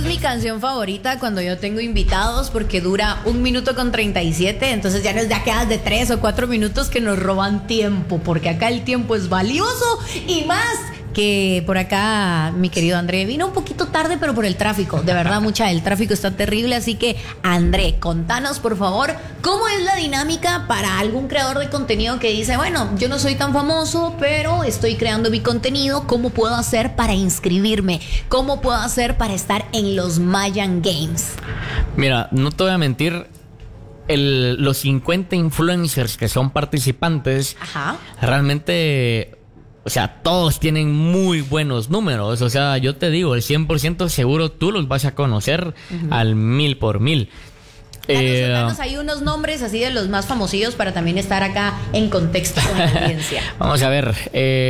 mi canción favorita cuando yo tengo invitados porque dura 1 minuto con 37, entonces ya nos da quedas de 3 o 4 minutos que nos roban tiempo, porque acá el tiempo es valioso y más que por acá mi querido André vino un poquito tarde, pero por el tráfico, de verdad el tráfico está terrible, así que André, contanos por favor, ¿cómo es la dinámica para algún creador de contenido que dice, bueno, yo no soy tan famoso, pero estoy creando mi contenido, ¿cómo puedo hacer para inscribirme? ¿Cómo puedo hacer para estar en los Mayan Games? Mira, no te voy a mentir, los 50 influencers que son participantes, realmente... O sea, todos tienen muy buenos números. O sea, yo te digo, el 100% seguro tú los vas a conocer al 1000%. Danos ahí unos nombres así de los más famosillos para también estar acá en contexto con la audiencia. Vamos a ver.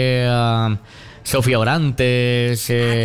Sofía Orantes,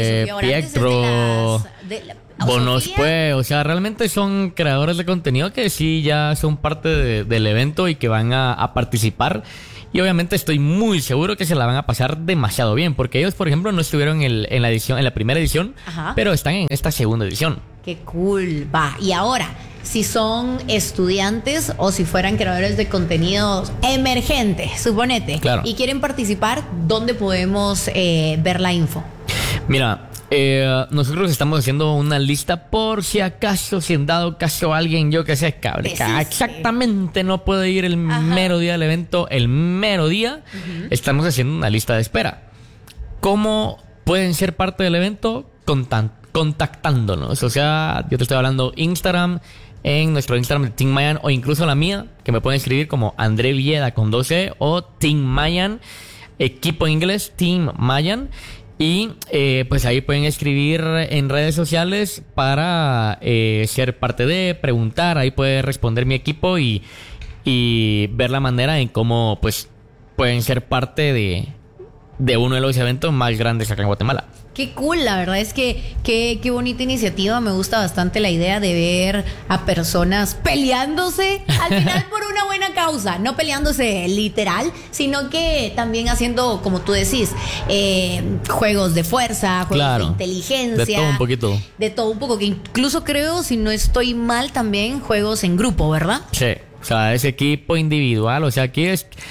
Pietro, Bonos, pues. O sea, realmente son creadores de contenido que sí ya son parte del evento y que van a participar. Y obviamente estoy muy seguro que se la van a pasar demasiado bien, porque ellos, por ejemplo, no estuvieron en la primera edición, pero están en esta segunda edición. ¡Qué cool! Va, y ahora, si son estudiantes o si fueran creadores de contenidos emergentes, suponete, claro, y quieren participar, ¿dónde podemos ver la info? Mira, nosotros estamos haciendo una lista por si acaso, si en dado caso alguien, yo que sé, exactamente no puede ir el mero día del evento, el mero día, estamos haciendo una lista de espera. ¿Cómo pueden ser parte del evento? Contactándonos. O sea, yo te estoy hablando Instagram, en nuestro Instagram de Team Mayan, o incluso la mía, que me pueden escribir como André Villeda con 12 o Team Mayan, equipo en inglés, Team Mayan. Y pues ahí pueden escribir en redes sociales para ser parte de, preguntar, ahí puede responder mi equipo y ver la manera en cómo pues pueden ser parte de uno de los eventos más grandes acá en Guatemala. Qué cool, la verdad es que qué bonita iniciativa, me gusta bastante la idea de ver a personas peleándose, al final por una buena causa, no peleándose literal, sino que también haciendo, como tú decís, juegos de fuerza, juegos de inteligencia. De todo un poquito. De todo un poco, que incluso creo, si no estoy mal, también juegos en grupo, ¿verdad? Sí, o sea, es equipo individual, o sea, aquí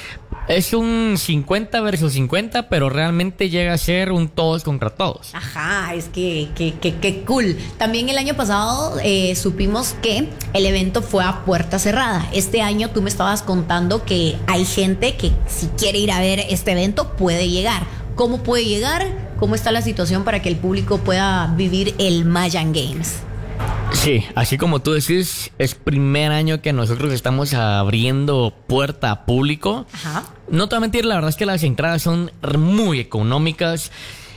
es un 50 versus 50, pero realmente llega a ser un todos contra todos. Ajá, es que cool. También el año pasado supimos que el evento fue a puerta cerrada. Este año tú me estabas contando que hay gente que si quiere ir a ver este evento puede llegar. ¿Cómo puede llegar? ¿Cómo está la situación para que el público pueda vivir el Mayan Games? Sí, así como tú decís, es primer año que nosotros estamos abriendo puerta a público. No te voy a mentir, la verdad es que las entradas son muy económicas.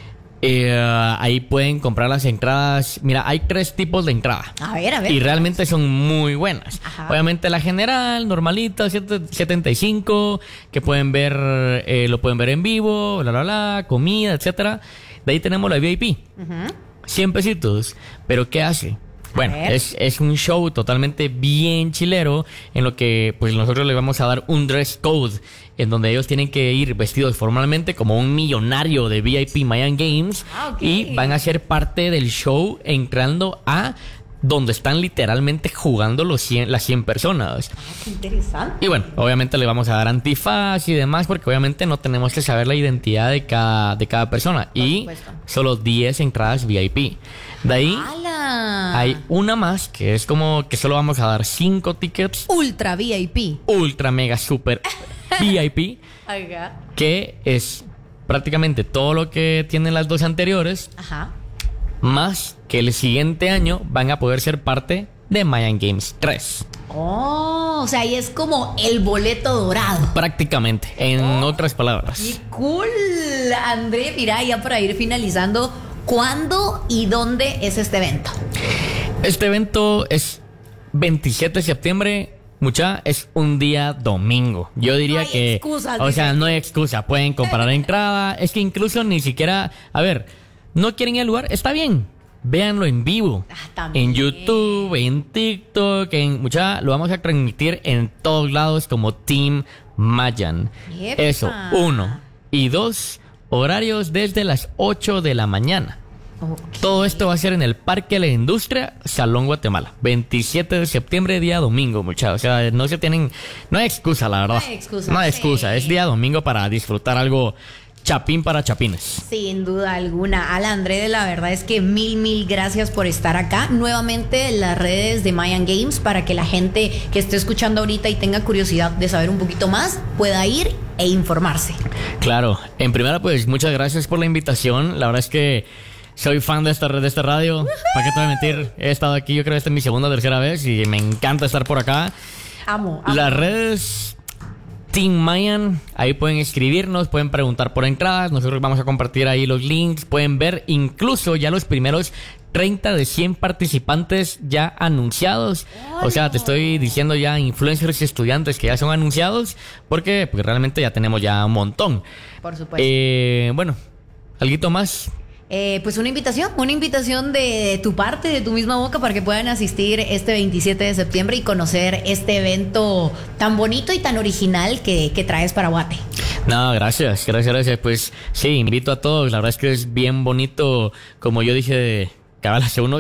Ahí pueden comprar las entradas. Mira, hay 3 tipos de entrada. A ver. Y realmente son muy buenas. Obviamente la general, normalita, 75, que pueden ver, lo pueden ver en vivo, comida, etcétera. De ahí tenemos la VIP. 100 pesitos. Pero ¿qué hace? Bueno, es un show totalmente bien chilero, en lo que pues nosotros les vamos a dar un dress code, en donde ellos tienen que ir vestidos formalmente como un millonario de VIP Mayan Games, y van a ser parte del show entrando a donde están literalmente jugando las 100 personas. Qué interesante. Y bueno, obviamente le vamos a dar antifaz y demás, porque obviamente no tenemos que saber la identidad de cada persona. Y solo 10 entradas VIP. De ahí hay una más que es como que solo vamos a dar 5 tickets. Ultra VIP. Ultra mega super VIP. Que es prácticamente todo lo que tienen las 2 anteriores. Más que el siguiente año van a poder ser parte de Mayan Games 3. O sea, ahí es como el boleto dorado. Prácticamente, en otras palabras. ¡Qué cool! André, mira, ya para ir finalizando, ¿cuándo y dónde es este evento? Este evento es 27 de septiembre. Es un día domingo. Yo diría no hay excusas, o sea, no hay excusa. Pueden comprar entrada. Es que incluso ni siquiera... A ver, ¿no quieren ir al lugar? Está bien. Véanlo en vivo. En YouTube, en TikTok, lo vamos a transmitir en todos lados como Team Mayan. ¡Epa! Eso, 1. Y 2, horarios desde las 8 de la mañana. Okay. Todo esto va a ser en el Parque La Industria, Salón Guatemala. 27 de septiembre, día domingo, muchachos. O sea, no hay excusa, la verdad. No hay excusa. Sí. Es día domingo para disfrutar algo chapín para chapines. Sin duda alguna. Alan André, la verdad es que mil gracias por estar acá. Nuevamente en las redes de Mayan Games para que la gente que esté escuchando ahorita y tenga curiosidad de saber un poquito más pueda ir e informarse. Claro. En primera, pues, muchas gracias por la invitación. La verdad es que soy fan de esta radio. ¿Para qué te voy a mentir? He estado aquí, yo creo que esta es mi segunda o tercera vez y me encanta estar por acá. Amo. Las redes Team Mayan, ahí pueden escribirnos, pueden preguntar por entradas, nosotros vamos a compartir ahí los links, pueden ver incluso ya los primeros 30 de 100 participantes ya anunciados. O sea, te estoy diciendo ya influencers y estudiantes que ya son anunciados, porque realmente ya tenemos ya un montón. Por supuesto. Bueno, ¿alguito más? Pues una invitación de tu parte, de tu misma boca, para que puedan asistir este 27 de septiembre y conocer este evento tan bonito y tan original que traes para Guate. No, gracias. Pues sí, invito a todos. La verdad es que es bien bonito, como yo dije, cabal, hace uno